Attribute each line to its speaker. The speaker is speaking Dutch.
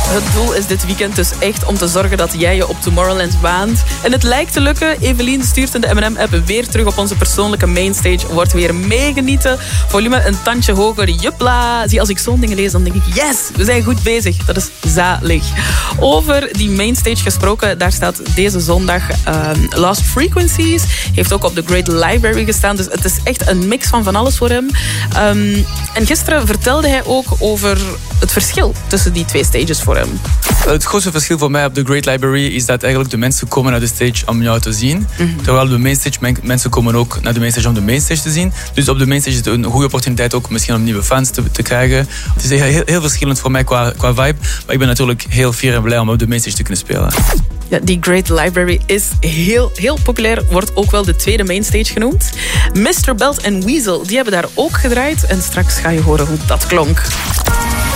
Speaker 1: Het doel is dit weekend dus echt om te zorgen dat jij je op Tomorrowland waant. En het lijkt te lukken. Evelien stuurt in de M&M-app weer terug op onze persoonlijke mainstage. Wordt weer meegenieten. Volume een tandje hoger. Jupla. Zie, als ik zo'n dingen lees, dan denk ik, yes, we zijn goed bezig. Dat is zalig. Over die mainstage gesproken, daar staat deze zondag Lost Frequencies. Heeft ook op de Great Library gestaan. Dus het is echt een mix van alles voor hem. En gisteren vertelde hij ook over het verschil tussen die twee stages voor hem.
Speaker 2: Het grootste verschil voor mij op de Great Library is dat eigenlijk de mensen komen naar de stage om jou te zien. Terwijl op de mainstage mensen komen ook naar de mainstage om de mainstage te zien. Dus op de mainstage is het een goede opportuniteit ook misschien om nieuwe fans te krijgen. Het is heel verschillend voor mij qua vibe. Maar ik ben natuurlijk heel fier en blij om op de mainstage te kunnen spelen.
Speaker 1: Ja, die Great Library is heel populair. Wordt ook wel de tweede mainstage genoemd. Mr. Belt en Weasel, die hebben daar ook gedraaid. En straks ga je horen hoe dat klonk.